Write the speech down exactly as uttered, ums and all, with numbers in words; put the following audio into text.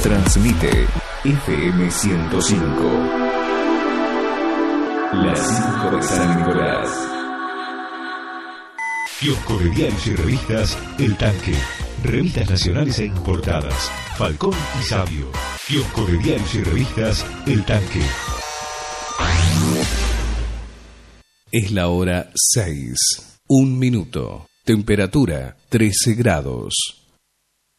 Transmite F M ciento cinco. Las cinco de San Nicolás. Kiosco de diarios y revistas El Tanque. Revistas nacionales e importadas. Falcón y Sabio. Kiosco de diarios y revistas El Tanque. Es la hora seis. Un minuto. Temperatura trece grados.